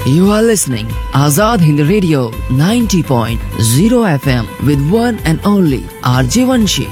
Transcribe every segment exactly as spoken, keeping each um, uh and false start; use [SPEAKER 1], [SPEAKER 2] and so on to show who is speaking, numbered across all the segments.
[SPEAKER 1] You are listening Azad Hind Radio ninety point zero F M with one and only R J Vanshi.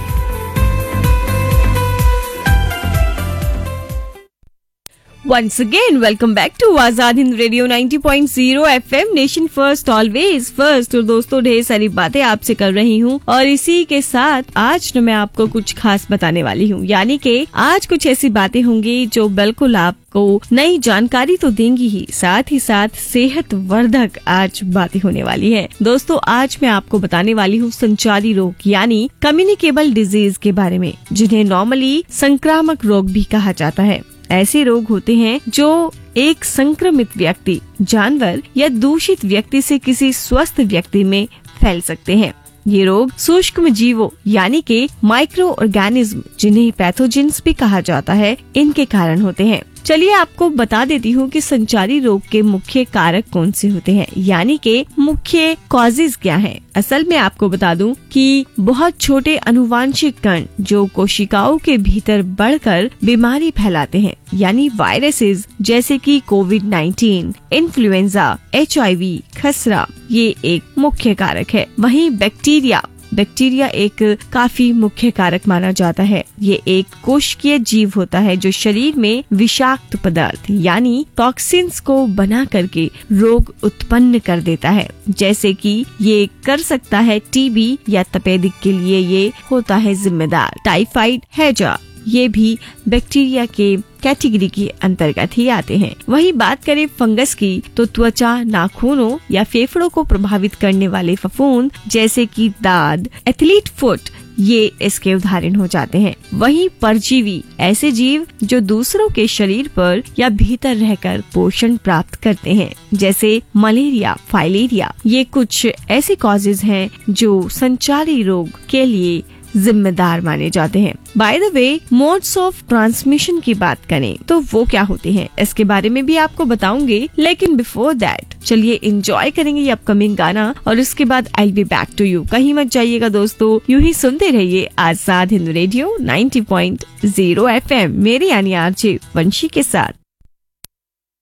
[SPEAKER 2] Once again, welcome back to Azad Hind Radio ninety point zero F M, nation first always first. और दोस्तों, ढेर सारी बातें आपसे कर रही हूँ और इसी के साथ आज न मैं आपको कुछ खास बताने वाली हूँ। यानी कि आज कुछ ऐसी बातें होंगी जो बिल्कुल आपको नई जानकारी तो देंगी ही, साथ ही साथ सेहत वर्धक आज बातें होने वाली है। दोस्तों, आज मैं आपको बताने वाली हूँ संचारी रोग यानी कम्युनिकेबल डिजीज के बारे में, जिन्हें नॉर्मली संक्रामक रोग भी कहा जाता है। ऐसे रोग होते हैं जो एक संक्रमित व्यक्ति, जानवर या दूषित व्यक्ति से किसी स्वस्थ व्यक्ति में फैल सकते हैं। ये रोग सूक्ष्म जीवों यानी कि माइक्रो ऑर्गेनिज्म, जिन्हें पैथोजेंस भी कहा जाता है, इनके कारण होते हैं। चलिए आपको बता देती हूँ कि संचारी रोग के मुख्य कारक कौन से होते हैं, यानी कि मुख्य कॉजेज क्या हैं। असल में आपको बता दूं कि बहुत छोटे अनुवांशिक कण जो कोशिकाओं के भीतर बढ़कर बीमारी फैलाते हैं, यानी वायरसेस, जैसे कि Covid nineteen, influenza, H I we, खसरा, ये एक मुख्य कारक है। वहीं बैक्टीरिया बैक्टीरिया एक काफी मुख्य कारक माना जाता है। ये एक कोशिकीय जीव होता है जो शरीर में विषाक्त पदार्थ यानी टॉक्सिन्स को बना करके रोग उत्पन्न कर देता है, जैसे कि ये कर सकता है टीबी या तपेदिक के लिए ये होता है जिम्मेदार। टाइफाइड, हैजा, ये भी बैक्टीरिया के कैटेगरी के अंतर्गत ही आते हैं। वहीं बात करें फंगस की, तो त्वचा, नाखूनों या फेफड़ों को प्रभावित करने वाले फफूंद जैसे कि दाद, एथलीट फुट, ये इसके उदाहरण हो जाते हैं। वहीं परजीवी, ऐसे जीव जो दूसरों के शरीर पर या भीतर रहकर पोषण प्राप्त करते हैं, जैसे मलेरिया, फाइलेरिया, ये कुछ ऐसे कॉजेज हैं जो संचारी रोग के लिए जिम्मेदार माने जाते हैं। By the way, modes of transmission की बात करें तो वो क्या होते हैं, इसके बारे में भी आपको बताऊंगी, लेकिन बिफोर दैट चलिए एंजॉय करेंगे ये अपकमिंग गाना और उसके बाद आई बी बैक टू यू। कहीं मत जाइएगा दोस्तों, यूं ही सुनते रहिए Azad Hind radio ninety point zero F M, मेरे यानी आरजे वंशी के साथ।